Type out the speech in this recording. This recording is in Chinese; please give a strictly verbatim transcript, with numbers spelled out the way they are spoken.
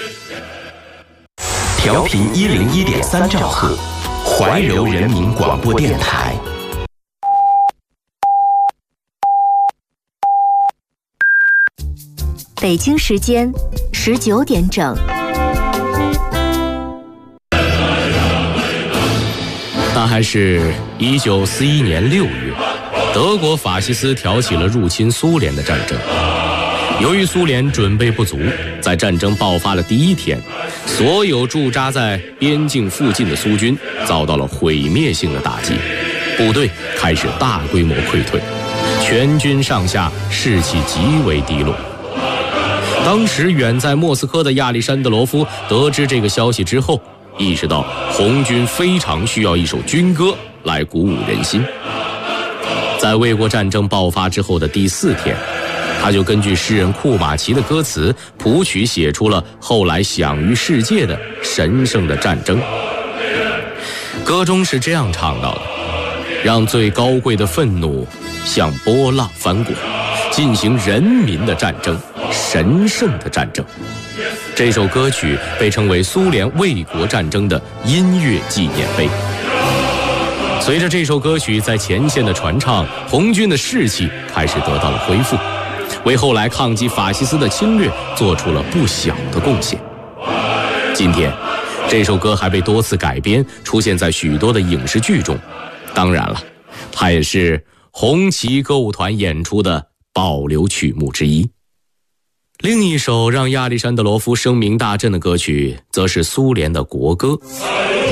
调频一零一点三兆赫，怀柔人民广播电台。 北京时间十九点整。 那还是一九四一年六月，德国法西斯挑起了入侵苏联的战争。由于苏联准备不足，在战争爆发的第一天，所有驻扎在边境附近的苏军遭到了毁灭性的打击，部队开始大规模溃退，全军上下士气极为低落。当时远在莫斯科的亚历山德罗夫得知这个消息之后，意识到红军非常需要一首军歌来鼓舞人心。在卫国战争爆发之后的第四天，他就根据诗人库马奇的歌词谱曲写出了后来享誉世界的《神圣的战争》。歌中是这样唱到的：让最高贵的愤怒像波浪翻滚，进行人民的战争，神圣的战争。这首歌曲被称为苏联卫国战争的音乐纪念碑。随着这首歌曲在前线的传唱，红军的士气开始得到了恢复，为后来抗击法西斯的侵略做出了不小的贡献。今天，这首歌还被多次改编，出现在许多的影视剧中。当然了，它也是红旗歌舞团演出的保留曲目之一。另一首让亚历山德罗夫声名大振的歌曲，则是苏联的国歌。